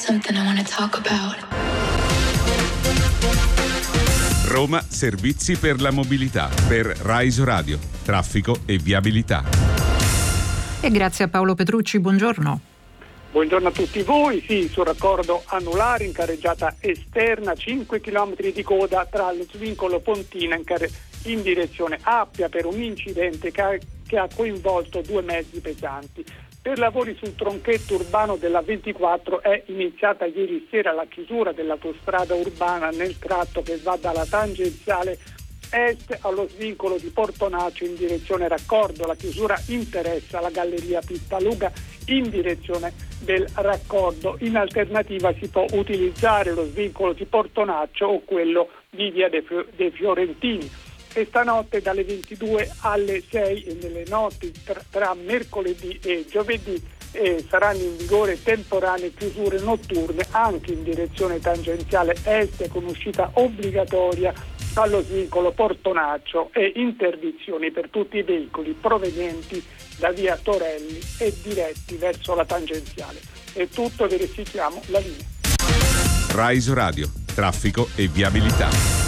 something I want to talk about. Roma, servizi per la mobilità, per Rise Radio, traffico e viabilità. E grazie a Paolo Petrucci, buongiorno. Buongiorno a tutti voi. Sì, sul raccordo anulare in carreggiata esterna, 5 km di coda tra lo svincolo Pontina in direzione Appia per un incidente che ha coinvolto 2 mezzi pesanti. Per lavori sul tronchetto urbano della 24 è iniziata ieri sera la chiusura dell'autostrada urbana nel tratto che va dalla tangenziale est allo svincolo di Portonaccio in direzione Raccordo. La chiusura interessa la galleria Pittaluga in direzione del Raccordo. In alternativa si può utilizzare lo svincolo di Portonaccio o quello di via dei Fiorentini. E stanotte dalle 22 alle 6 e nelle notti tra mercoledì e giovedì saranno in vigore temporanee chiusure notturne anche in direzione tangenziale est con uscita obbligatoria allo svincolo Portonaccio e interdizioni per tutti i veicoli provenienti da via Torelli e diretti verso la tangenziale. È tutto, verifichiamo la linea. Rise Radio, traffico e viabilità.